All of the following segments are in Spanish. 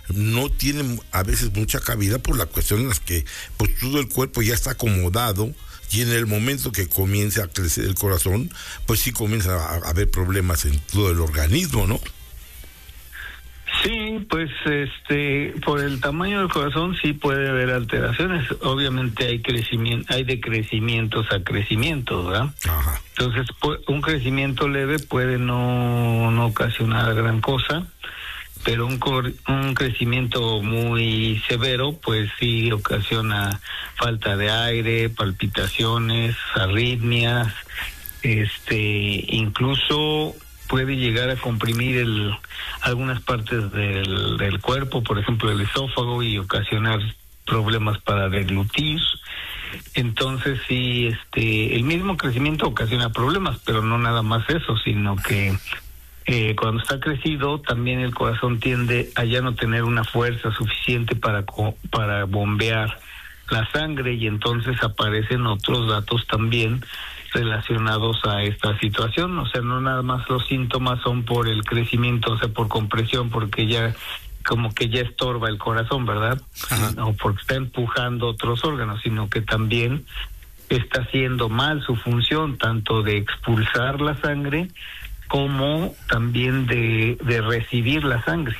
no tienen a veces mucha cabida por la cuestión en las que pues todo el cuerpo ya está acomodado, y en el momento que comience a crecer el corazón, pues sí comienza a haber problemas en todo el organismo, ¿no? Sí, pues por el tamaño del corazón sí puede haber alteraciones. Obviamente hay de crecimientos a crecimientos, ¿verdad? Ajá. Entonces, un crecimiento leve puede no ocasionar gran cosa, pero un crecimiento muy severo, pues sí ocasiona falta de aire, palpitaciones, arritmias, incluso puede llegar a comprimir algunas partes del cuerpo, por ejemplo el esófago, y ocasionar problemas para deglutir. Entonces sí, el mismo crecimiento ocasiona problemas, pero no nada más eso, sino que cuando está crecido también el corazón tiende a ya no tener una fuerza suficiente para bombear la sangre, y entonces aparecen otros datos también relacionados a esta situación. O sea, no nada más los síntomas son por el crecimiento, o sea, por compresión, porque ya como que ya estorba el corazón, ¿verdad? O porque está empujando otros órganos, sino que también está haciendo mal su función, tanto de expulsar la sangre como también de recibir la sangre.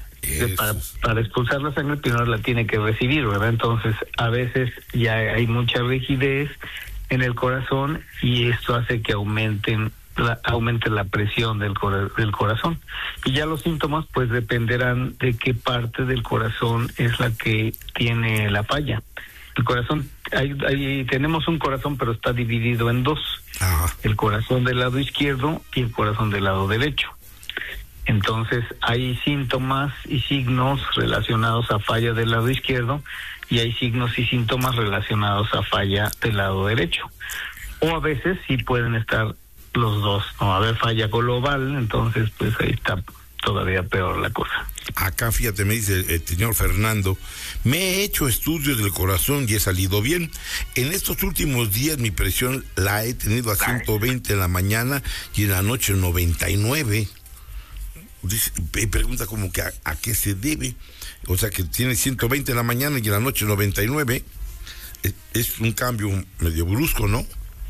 Para expulsar la sangre primero la tiene que recibir, ¿verdad? Entonces a veces ya hay mucha rigidez en el corazón, y esto hace que aumente la presión del corazón. Y ya los síntomas pues dependerán de qué parte del corazón es la que tiene la falla. El corazón, tenemos un corazón, pero está dividido en dos. Ajá. El corazón del lado izquierdo y el corazón del lado derecho. Entonces hay síntomas y signos relacionados a falla del lado izquierdo, y hay signos y síntomas relacionados a falla del lado derecho. O a veces sí pueden estar los dos, ¿no? A ver, falla global, entonces pues ahí está todavía peor la cosa. Acá, fíjate, me dice el señor Fernando, me he hecho estudios del corazón y he salido bien. En estos últimos días mi presión la he tenido a 120 en la mañana y en la noche 99. Dice, pregunta como que a qué se debe. O sea, que tiene 120 en la mañana y en la noche 99. Es un cambio medio brusco, ¿no?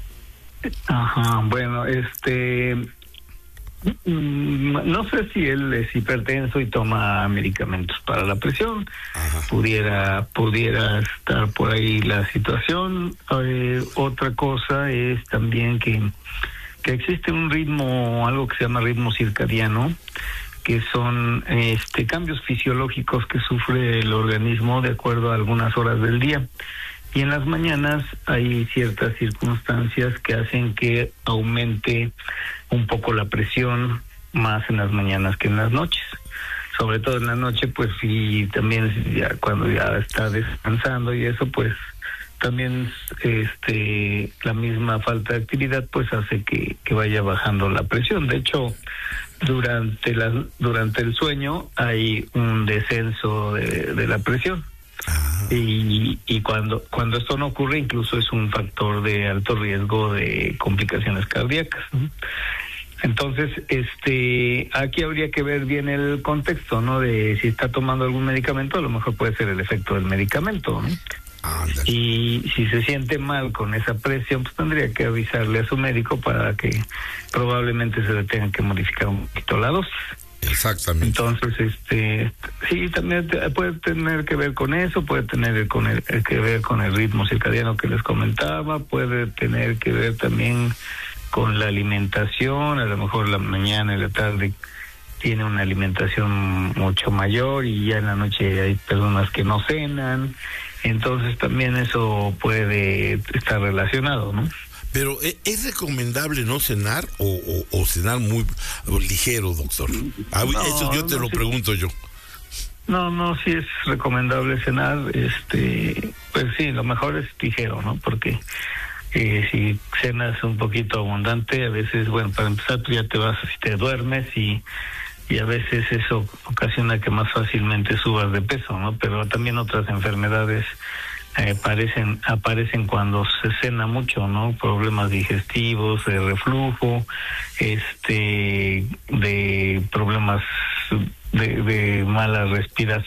Ajá, bueno, no sé si él es hipertenso y toma medicamentos para la presión. Ajá. Pudiera estar por ahí la situación. Otra cosa es también que existe un ritmo, algo que se llama ritmo circadiano, que son cambios fisiológicos que sufre el organismo de acuerdo a algunas horas del día. Y en las mañanas hay ciertas circunstancias que hacen que aumente un poco la presión, más en las mañanas que en las noches. Sobre todo en la noche, pues, y también ya cuando ya está descansando y eso, pues también la misma falta de actividad pues hace que vaya bajando la presión. De hecho, durante el sueño hay un descenso de la presión. Y cuando esto no ocurre, incluso es un factor de alto riesgo de complicaciones cardíacas, ¿no? Entonces, aquí habría que ver bien el contexto, ¿no? De si está tomando algún medicamento, a lo mejor puede ser el efecto del medicamento, ¿no? Y si se siente mal con esa presión, pues tendría que avisarle a su médico para que probablemente se le tenga que modificar un poquito la dosis. Exactamente. Entonces, sí, también puede tener que ver con eso, puede tener que ver con el ritmo circadiano que les comentaba, puede tener que ver también con la alimentación. A lo mejor la mañana y la tarde tiene una alimentación mucho mayor, y ya en la noche hay personas que no cenan, entonces también eso puede estar relacionado, ¿no? Pero ¿es recomendable no cenar o cenar muy ligero, doctor? Eso yo te lo pregunto yo. No, sí es recomendable cenar, pues sí, lo mejor es ligero, ¿no? Porque si cenas un poquito abundante, a veces, bueno, para empezar tú ya te vas, si te duermes, y a veces eso ocasiona que más fácilmente subas de peso, ¿no? Pero también otras enfermedades aparecen cuando se cena mucho, ¿no? Problemas digestivos, de reflujo, de problemas de mala respiración.